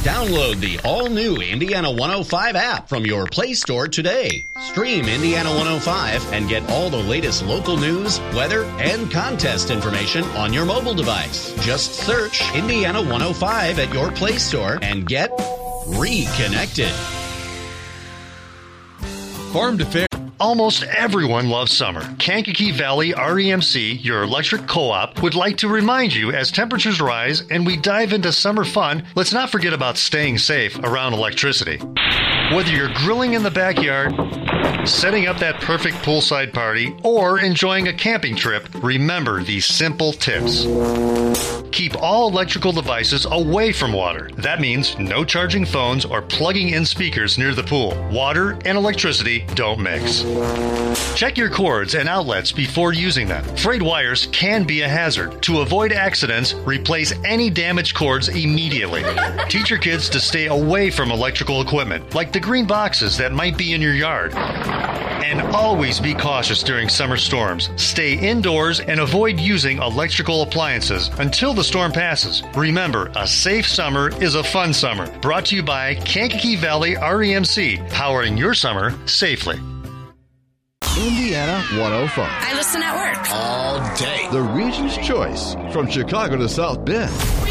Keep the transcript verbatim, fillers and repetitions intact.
Download the all-new Indiana one oh five app from your Play Store today. Stream Indiana one oh five and get all the latest local news, weather, and contest information on your mobile device. Just search Indiana one oh five at your Play Store and get reconnected. Farm to Fair. Almost everyone loves summer. Kankakee Valley R E M C, your electric co-op, would like to remind you as temperatures rise and we dive into summer fun, let's not forget about staying safe around electricity. Whether you're grilling in the backyard, setting up that perfect poolside party, or enjoying a camping trip, remember these simple tips. Keep all electrical devices away from water. That means no charging phones or plugging in speakers near the pool. Water and electricity don't mix. Check your cords and outlets before using them. Frayed wires can be a hazard. To avoid accidents, replace any damaged cords immediately. Teach your kids to stay away from electrical equipment, like the green boxes that might be in your yard. And always be cautious during summer storms. Stay indoors and avoid using electrical appliances until the storm passes. Remember, a safe summer is a fun summer. Brought to you by Kankakee Valley R E M C, powering your summer safely. Indiana one oh five. I listen at work. All day. The region's choice from Chicago to South Bend.